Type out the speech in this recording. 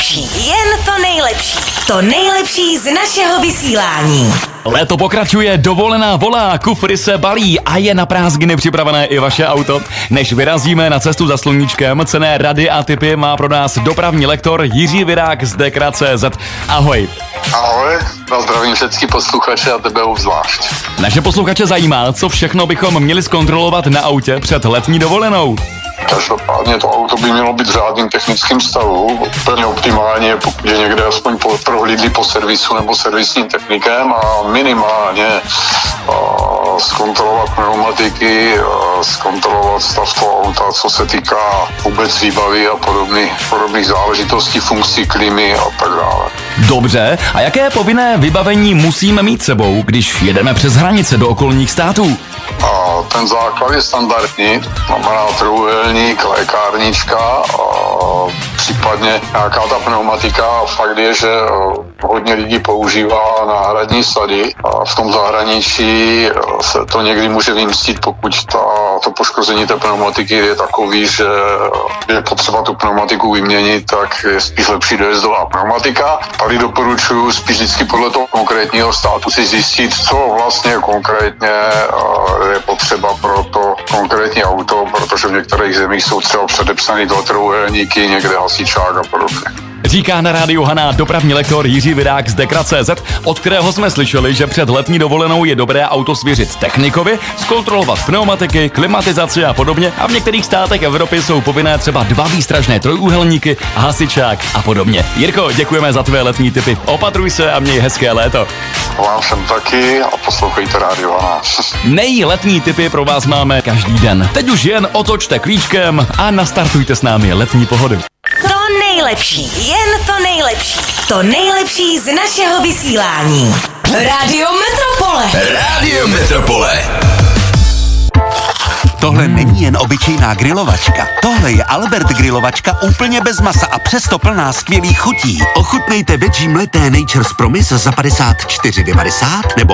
nejlepší, jen to nejlepší. To nejlepší z našeho vysílání. Léto pokračuje, dovolená volá, kufry se balí a je na prázdniny připravené i vaše auto. Než vyrazíme na cestu za sluníčkem, cenné rady a tipy má pro nás dopravní lektor Jiří Virák z Dekra.cz. Ahoj. Ahoj, zdravím všechny posluchače a tebe obzvlášť. Naše posluchače zajímá, co všechno bychom měli zkontrolovat na autě před letní dovolenou. Každopádně to auto by mělo být v řádným technickém stavu, úplně optimálně, pokud je někde aspoň prohlídli po servisu nebo servisním technikem a minimálně zkontrolovat pneumatiky, zkontrolovat stav toho auta, co se týká vůbec výbavy a podobných záležitostí, funkcí klímy a tak dále. Dobře, a jaké povinné vybavení musíme mít sebou, když jedeme přes hranice do okolních států? A ten základ je standardní, znamená trojúhelník, lékárnička, případně nějaká ta pneumatika. Fakt je, že hodně lidí používá náhradní sady a v tom zahraničí se to někdy může vymstít, pokud to poškození té pneumatiky je takový, že je potřeba tu pneumatiku vyměnit, tak je spíš lepší dojezdová pneumatika. Tady doporučuji spíš vždycky podle toho konkrétního státu si zjistit, co vlastně konkrétně je potřeba pro to konkrétní auto, protože v některých zemích jsou třeba předepsané dva trojúhelníky, někde hasičák a podobně. Říká na rádiu Haná dopravní lektor Jiří Virák z Dekra.cz, od kterého jsme slyšeli, že před letní dovolenou je dobré auto svěřit technikovi, zkontrolovat pneumatiky, klimatizaci a podobně, a v některých státech Evropy jsou povinné třeba 2 výstražné trojúhelníky, hasičák a podobně. Jirko, děkujeme za tvé letní tipy. Opatruj se a měj hezké léto. Vám všem taky a poslouchejte rádio Haná. Letní tipy pro vás máme každý den. Teď už jen otočte klíčkem a nastartujte s námi letní pohody. To nejlepší, jen to nejlepší. To nejlepší z našeho vysílání. Rádio Metropole. Rádio Metropole. Tohle není jen obyčejná grilovačka. Tohle je Albert grilovačka úplně bez masa a přesto plná skvělých chutí. Ochutnejte veggie mleté Nature's Promise za 54,90 nebo